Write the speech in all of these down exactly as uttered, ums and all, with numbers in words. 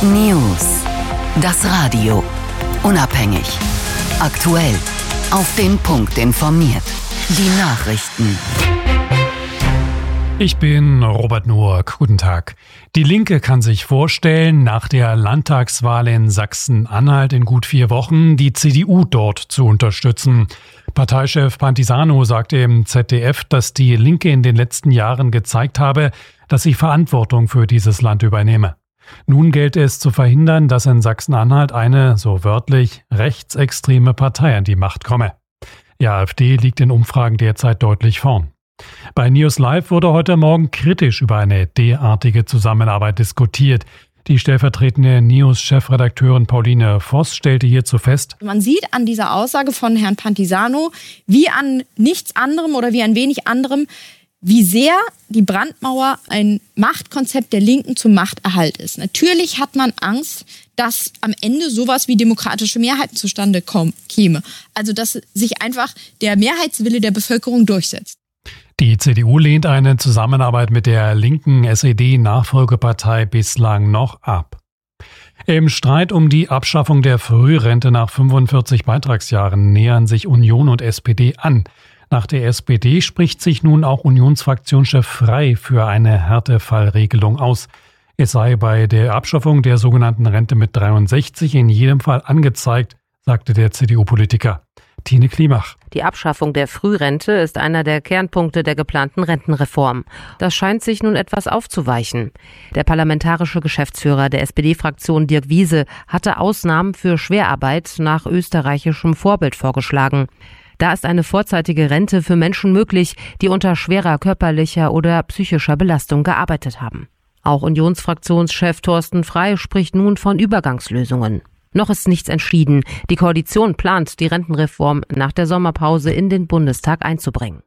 News. Das Radio. Unabhängig. Aktuell. Auf den Punkt informiert. Die Nachrichten. Ich bin Robert Noack. Guten Tag. Die Linke kann sich vorstellen, nach der Landtagswahl in Sachsen-Anhalt in gut vier Wochen die C D U dort zu unterstützen. Parteichef Pantisano sagte im Z D F, dass die Linke in den letzten Jahren gezeigt habe, dass sie Verantwortung für dieses Land übernehme. Nun gelte es zu verhindern, dass in Sachsen-Anhalt eine, so wörtlich, rechtsextreme Partei an die Macht komme. Die AfD liegt in Umfragen derzeit deutlich vorn. Bei News Live wurde heute Morgen kritisch über eine derartige Zusammenarbeit diskutiert. Die stellvertretende News-Chefredakteurin Pauline Voss stellte hierzu fest: Man sieht an dieser Aussage von Herrn Pantisano, wie an nichts anderem oder wie an wenig anderem, wie sehr die Brandmauer ein Machtkonzept der Linken zum Machterhalt ist. Natürlich hat man Angst, dass am Ende sowas wie demokratische Mehrheiten zustande kommen, käme. Also dass sich einfach der Mehrheitswille der Bevölkerung durchsetzt. Die C D U lehnt eine Zusammenarbeit mit der linken S E D-Nachfolgepartei bislang noch ab. Im Streit um die Abschaffung der Frührente nach fünfundvierzig Beitragsjahren nähern sich Union und S P D an. Nach der S P D spricht sich nun auch Unionsfraktionschef Frey für eine Härtefallregelung aus. Es sei bei der Abschaffung der sogenannten Rente mit dreiundsechzig in jedem Fall angezeigt, sagte der C D U-Politiker. Tine Klimach. Die Abschaffung der Frührente ist einer der Kernpunkte der geplanten Rentenreform. Das scheint sich nun etwas aufzuweichen. Der parlamentarische Geschäftsführer der S P D-Fraktion Dirk Wiese hatte Ausnahmen für Schwerarbeit nach österreichischem Vorbild vorgeschlagen. Da ist eine vorzeitige Rente für Menschen möglich, die unter schwerer körperlicher oder psychischer Belastung gearbeitet haben. Auch Unionsfraktionschef Thorsten Frey spricht nun von Übergangslösungen. Noch ist nichts entschieden. Die Koalition plant, die Rentenreform nach der Sommerpause in den Bundestag einzubringen.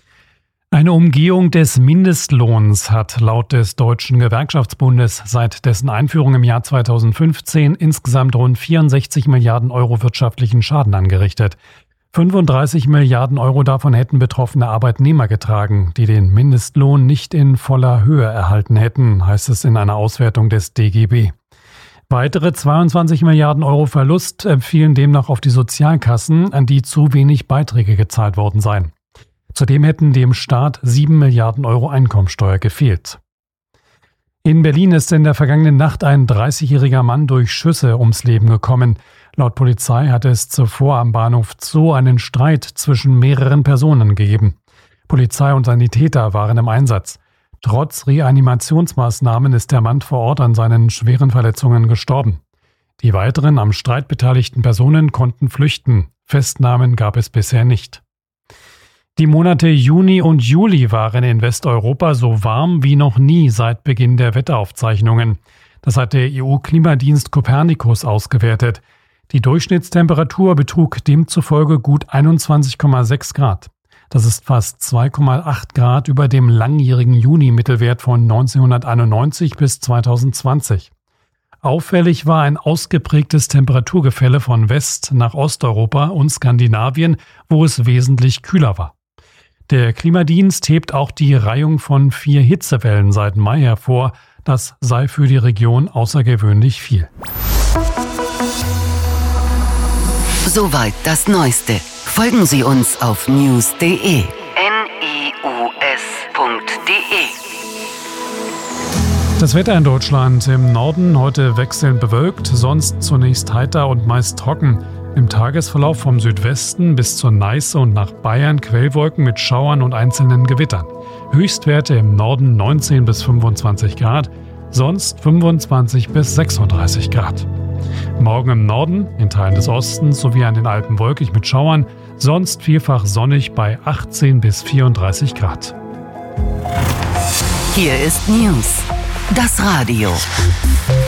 Eine Umgehung des Mindestlohns hat laut des Deutschen Gewerkschaftsbundes seit dessen Einführung im Jahr zweitausendfünfzehn insgesamt rund vierundsechzig Milliarden Euro wirtschaftlichen Schaden angerichtet. fünfunddreißig Milliarden Euro davon hätten betroffene Arbeitnehmer getragen, die den Mindestlohn nicht in voller Höhe erhalten hätten, heißt es in einer Auswertung des D G B. Weitere zweiundzwanzig Milliarden Euro Verlust fielen demnach auf die Sozialkassen, an die zu wenig Beiträge gezahlt worden seien. Zudem hätten dem Staat sieben Milliarden Euro Einkommensteuer gefehlt. In Berlin ist in der vergangenen Nacht ein dreißigjähriger Mann durch Schüsse ums Leben gekommen. Laut Polizei hatte es zuvor am Bahnhof Zoo einen Streit zwischen mehreren Personen gegeben. Polizei und Sanitäter waren im Einsatz. Trotz Reanimationsmaßnahmen ist der Mann vor Ort an seinen schweren Verletzungen gestorben. Die weiteren am Streit beteiligten Personen konnten flüchten. Festnahmen gab es bisher nicht. Die Monate Juni und Juli waren in Westeuropa so warm wie noch nie seit Beginn der Wetteraufzeichnungen. Das hat der E U-Klimadienst Copernicus ausgewertet. Die Durchschnittstemperatur betrug demzufolge gut einundzwanzig Komma sechs Grad. Das ist fast zwei Komma acht Grad über dem langjährigen Juni-Mittelwert von neunzehnhunderteinundneunzig bis zweitausendzwanzig. Auffällig war ein ausgeprägtes Temperaturgefälle von West- nach Osteuropa und Skandinavien, wo es wesentlich kühler war. Der Klimadienst hebt auch die Reihung von vier Hitzewellen seit Mai hervor. Das sei für die Region außergewöhnlich viel. Soweit das Neueste. Folgen Sie uns auf news punkt de. N I U S punkt de. Das Wetter in Deutschland: im Norden heute wechselnd bewölkt, sonst zunächst heiter und meist trocken. Im Tagesverlauf vom Südwesten bis zur Neiße und nach Bayern Quellwolken mit Schauern und einzelnen Gewittern. Höchstwerte im Norden neunzehn bis fünfundzwanzig Grad, sonst fünfundzwanzig bis sechsunddreißig Grad. Morgen im Norden, in Teilen des Ostens sowie an den Alpen wolkig mit Schauern, sonst vielfach sonnig bei achtzehn bis vierunddreißig Grad. Hier ist News, das Radio.